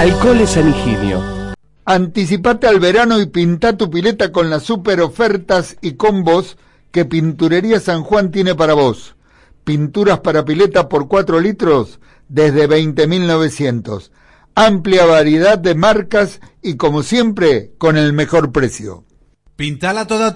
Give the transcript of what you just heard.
Alcoholes San Higinio. Anticipate al verano y pintá tu pileta con las super ofertas y combos que Pinturería San Juan tiene para vos. Pinturas para pileta por 4 litros desde 20.900. Amplia variedad de marcas y, como siempre, con el mejor precio. Pintala toda